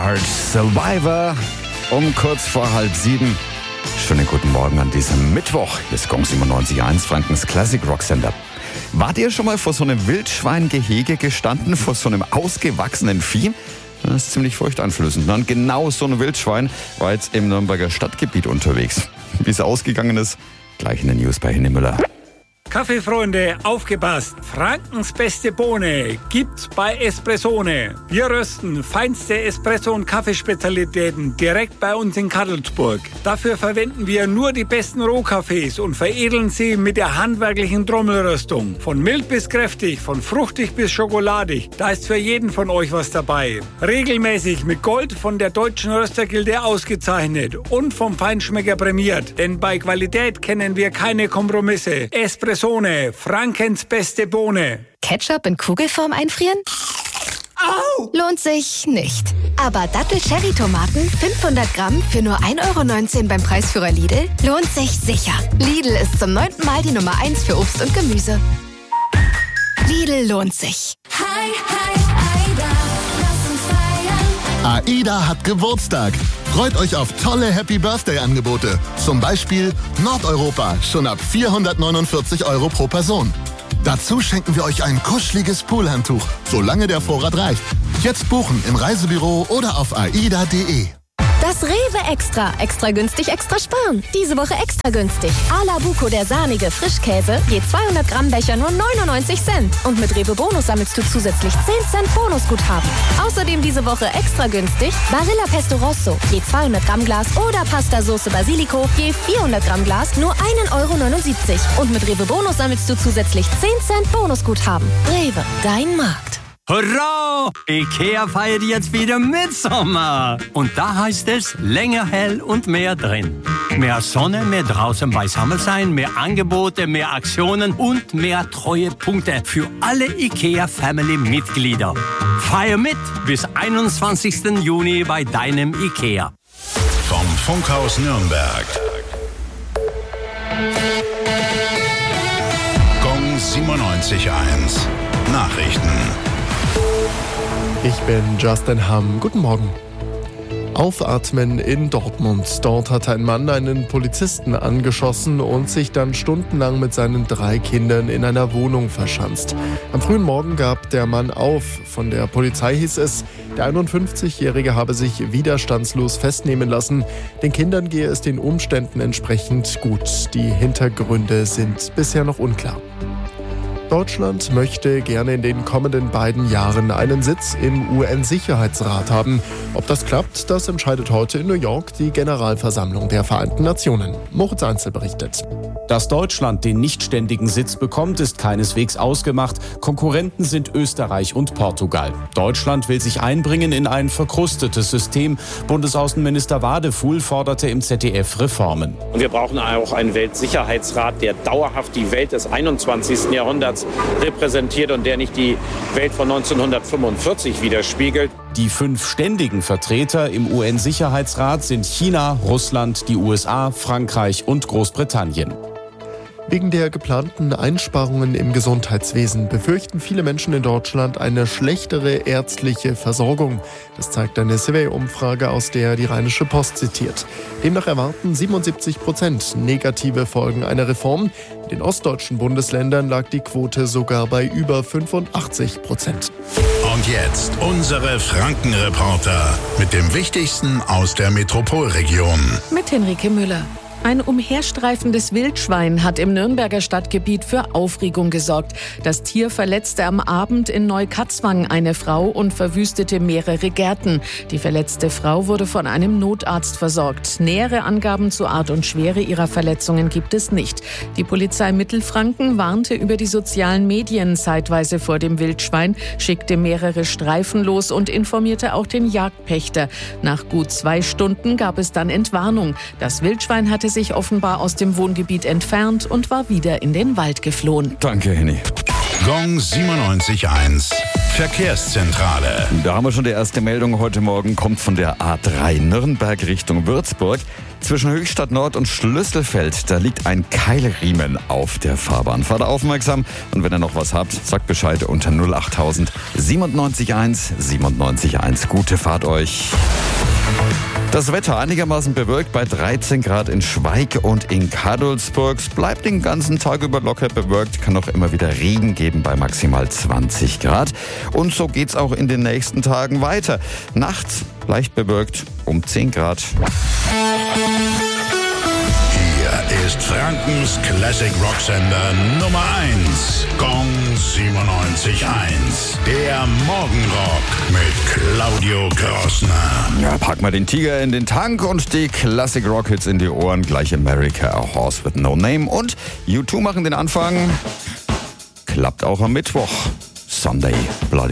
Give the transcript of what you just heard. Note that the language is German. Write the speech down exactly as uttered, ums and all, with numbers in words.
Start Survivor um kurz vor halb sieben. Schönen guten Morgen an diesem Mittwoch. Hier ist Gong siebenundneunzig Komma eins, Frankens Classic Rock Sender. Wart ihr schon mal vor so einem Wildschweingehege gestanden, vor so einem ausgewachsenen Vieh? Das ist ziemlich furchteinflößend. Und genau so ein Wildschwein war jetzt im Nürnberger Stadtgebiet unterwegs. Wie es ausgegangen ist, gleich in den News bei Henny Müller. Kaffeefreunde, aufgepasst! Frankens beste Bohne gibt's bei Espressone. Wir rösten feinste Espresso- und Kaffeespezialitäten direkt bei uns in Kadelsburg. Dafür verwenden wir nur die besten Rohkaffees und veredeln sie mit der handwerklichen Trommelröstung. Von mild bis kräftig, von fruchtig bis schokoladig, da ist für jeden von euch was dabei. Regelmäßig mit Gold von der Deutschen Röstergilde ausgezeichnet und vom Feinschmecker prämiert. Denn bei Qualität kennen wir keine Kompromisse. Espresso Frankens beste Bohne. Ketchup in Kugelform einfrieren? Au! Lohnt sich nicht. Aber Dattel-Cherry-Tomaten fünfhundert Gramm für nur ein Euro neunzehn beim Preisführer Lidl lohnt sich sicher. Lidl ist zum neunten Mal die Nummer eins für Obst und Gemüse. Lidl lohnt sich. Hi, hi, Aida, lass uns feiern. AIDA hat Geburtstag. Freut euch auf tolle Happy-Birthday-Angebote. Zum Beispiel Nordeuropa, schon ab vierhundertneunundvierzig Euro pro Person. Dazu schenken wir euch ein kuscheliges Poolhandtuch, solange der Vorrat reicht. Jetzt buchen im Reisebüro oder auf aida punkt de. Das Rewe Extra. Extra günstig, extra sparen. Diese Woche extra günstig. Ala Buco, der sahnige Frischkäse, je zweihundert Gramm Becher nur neunundneunzig Cent. Und mit Rewe Bonus sammelst du zusätzlich zehn Cent Bonusguthaben. Außerdem diese Woche extra günstig Barilla Pesto Rosso, je zweihundert Gramm Glas oder Pasta Soße Basilico, je vierhundert Gramm Glas nur einen Euro neunundsiebzig. Und mit Rewe Bonus sammelst du zusätzlich zehn Cent Bonusguthaben. Rewe, dein Markt. Hurra! IKEA feiert jetzt wieder Mitsommer. Und da heißt es länger hell und mehr drin. Mehr Sonne, mehr draußen beisammen sein, mehr Angebote, mehr Aktionen und mehr Treuepunkte für alle IKEA-Family-Mitglieder. Feier mit bis einundzwanzigsten Juni bei deinem IKEA. Vom Funkhaus Nürnberg. Gong siebenundneunzig Komma eins. Nachrichten. Ich bin Justin Hamm. Guten Morgen. Aufatmen in Dortmund. Dort hat ein Mann einen Polizisten angeschossen und sich dann stundenlang mit seinen drei Kindern in einer Wohnung verschanzt. Am frühen Morgen gab der Mann auf. Von der Polizei hieß es, der einundfünfzigjährige habe sich widerstandslos festnehmen lassen. Den Kindern gehe es den Umständen entsprechend gut. Die Hintergründe sind bisher noch unklar. Deutschland möchte gerne in den kommenden beiden Jahren einen Sitz im U N-Sicherheitsrat haben. Ob das klappt, das entscheidet heute in New York die Generalversammlung der Vereinten Nationen. Moritz Einzel berichtet. Dass Deutschland den nichtständigen Sitz bekommt, ist keineswegs ausgemacht. Konkurrenten sind Österreich und Portugal. Deutschland will sich einbringen in ein verkrustetes System. Bundesaußenminister Wadefuhl forderte im Z D F Reformen. Und wir brauchen auch einen Weltsicherheitsrat, der dauerhaft die Welt des einundzwanzigsten Jahrhunderts repräsentiert und der nicht die Welt von neunzehnhundertfünfundvierzig widerspiegelt. Die fünf ständigen Vertreter im U N-Sicherheitsrat sind China, Russland, die U S A, Frankreich und Großbritannien. Wegen der geplanten Einsparungen im Gesundheitswesen befürchten viele Menschen in Deutschland eine schlechtere ärztliche Versorgung. Das zeigt eine Survey-Umfrage, aus der die Rheinische Post zitiert. Demnach erwarten siebenundsiebzig Prozent negative Folgen einer Reform. In den ostdeutschen Bundesländern lag die Quote sogar bei über fünfundachtzig Prozent. Und jetzt unsere Franken-Reporter mit dem Wichtigsten aus der Metropolregion. Mit Henrike Müller. Ein umherstreifendes Wildschwein hat im Nürnberger Stadtgebiet für Aufregung gesorgt. Das Tier verletzte am Abend in Neukatzwang eine Frau und verwüstete mehrere Gärten. Die verletzte Frau wurde von einem Notarzt versorgt. Nähere Angaben zur Art und Schwere ihrer Verletzungen gibt es nicht. Die Polizei Mittelfranken warnte über die sozialen Medien zeitweise vor dem Wildschwein, schickte mehrere Streifen los und informierte auch den Jagdpächter. Nach gut zwei Stunden gab es dann Entwarnung. Das Wildschwein hatte sich offenbar aus dem Wohngebiet entfernt und war wieder in den Wald geflohen. Danke, Henny. Gong siebenundneunzig Komma eins. Verkehrszentrale. Da haben wir schon die erste Meldung heute Morgen, kommt von der A drei Nürnberg Richtung Würzburg. Zwischen Höchstadt Nord und Schlüsselfeld, da liegt ein Keilriemen auf der Fahrbahn. Fahrt aufmerksam und wenn ihr noch was habt, sagt Bescheid unter null achttausend siebenundneunzig eins siebenundneunzig eins. Gute Fahrt euch. Das Wetter einigermaßen bewölkt bei dreizehn Grad in Schweig und in Kadolsburg. Es bleibt den ganzen Tag über locker bewölkt, kann auch immer wieder Regen geben bei maximal zwanzig Grad. Und so geht's auch in den nächsten Tagen weiter. Nachts leicht bewölkt um zehn Grad. Hier ist Frankens Classic Rocksender Nummer eins. Gong siebenundneunzig eins. Der Morgenrock mit Claudio Krossner. Ja, pack mal den Tiger in den Tank und die Classic Rock Hits in die Ohren. Gleich America, A Horse with No Name. Und U zwei machen den Anfang. Klappt auch am Mittwoch. Sunday Bloody